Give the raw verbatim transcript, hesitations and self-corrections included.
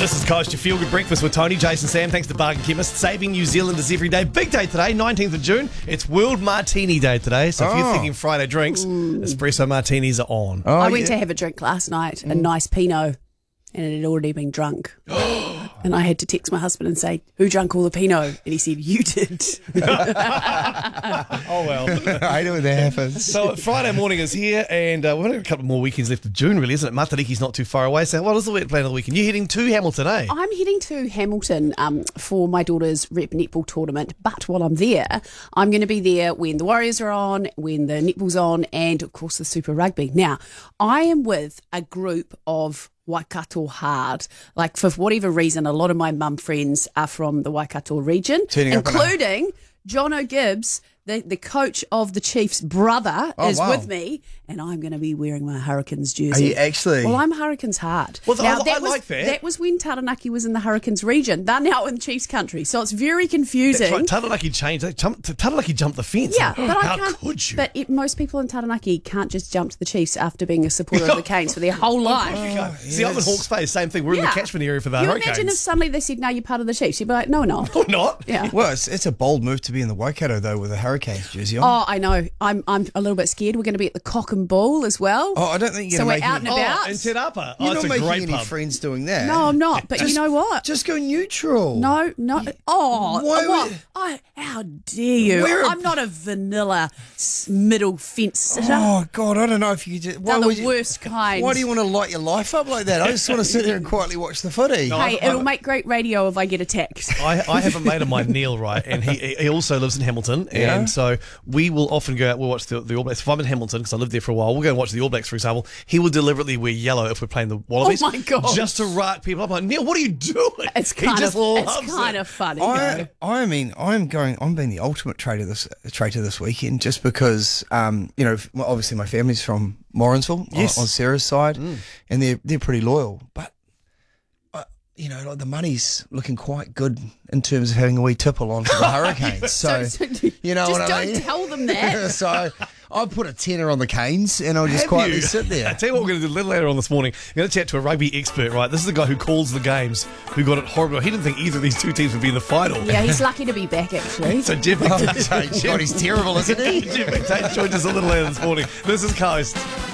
This is Coast, your feel-good breakfast with Tony, Jason, Sam. Thanks to Bargain Chemist. Saving New Zealanders every day. Big day today, nineteenth of June. It's World Martini Day today. So if Oh. you're thinking Friday drinks, espresso martinis are on. Oh, I went yeah. to have a drink last night, a nice Pinot, and it had already been drunk. And I had to text my husband and say, who drank all the Pinot? And he said, you did. Oh, well. I hate it when that happens. So Friday morning is here, and uh, we've only got a couple more weekends left of June, really, isn't it? Matariki's not too far away. So what is the plan of the weekend? You're heading to Hamilton, eh? I'm heading to Hamilton um, for my daughter's rep netball tournament, but while I'm there, I'm going to be there when the Warriors are on, when the netball's on, and of course the Super Rugby. Now, I am with a group of Waikato hard. Like, for whatever reason, a lot of my mum friends are from the Waikato region, Turning up in a- including John O'Gibbs, the, the coach of the Chiefs' brother, Oh, is wow. with me, and I'm going to be wearing my Hurricanes jersey. Are you actually? Well, I'm Hurricanes hard. Well, I- I was, like that. That was when Taranaki was in the Hurricanes region. They're now in Chiefs country, so it's very confusing. That's right. Taranaki changed. They jumped, Taranaki jumped the fence. Yeah, but I How can't. could you? But it, most people in Taranaki can't just jump to the Chiefs after being a supporter of the Canes for their whole life. Okay. See, I'm in yes. Hawke's Bay, same thing. We're in the Yeah. catchment area for the you Hurricanes. imagine if suddenly they said, "No, you're part of the Chiefs," you'd be like, "No, we're not." Or not. Yeah. Well, it's, it's a bold move to be in the Waikato, though, with a Hurricanes jersey on. Oh, I know. I'm I'm a little bit scared. We're going to be at the Cock and Bull as well. Oh, I don't think you're So going we're to out make and any, about. Oh, in Te Rapa. Oh, You're it's not a making great any pub. friends doing that. No, I'm not. But you know what? Just go neutral. No, no. Oh, Why what? would- I, how dare you? We're a- I'm not a vanilla s- middle fence sitter. Oh, God, I don't know if you could just... Why They're the would you, worst kind. Why do you want to light your life up like that? I just want to sit here and quietly watch the footy. No, Hey, I- it'll make great radio if I get attacked. I, I have a mate of mine, Neil, right, and he he also lives in Hamilton, Yeah. and so we will often go out, we'll watch the, the All Blacks. If I'm in Hamilton, because I lived there for a while, we'll go and watch the All Blacks, for example. He will deliberately wear yellow if we're playing the Wallabies. Oh my gosh. Just to rat people up. I'm like, Neil, what are you doing? It's He kind just of loves it's kind it. of funny. I, though. I mean, I'm going. I'm being the ultimate traitor this traitor this weekend, just because, um, you know, well, obviously my family's from Morrinsville, Yes. on, on Sarah's side, and they're they're pretty loyal. But uh, you know, like the money's looking quite good in terms of having a wee tipple on for the Hurricanes. So, So- so- you know just what don't I mean? tell them that. So I'll put a tenner on the Canes, and I'll just Have quietly you? sit there. I tell you what we're going to do a little later on this morning. We're going to chat to a rugby expert, right? This is the guy who calls the games, who got it horrible. He didn't think either of these two teams would be in the final. Yeah, he's lucky to be back, actually. So Jeff Oh, McTague, God, he's terrible, isn't he? Jeff McTague joined us a little later this morning. This is Coast.